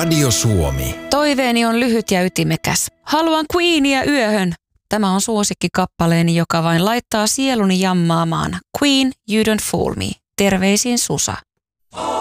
Radio Suomi. Toiveeni on lyhyt ja ytimekäs. Haluan Queenia yöhön. Tämä on suosikkikappaleeni, joka vain laittaa sieluni jammaamaan. Queen, You Don't Fool Me. Terveisin Susa.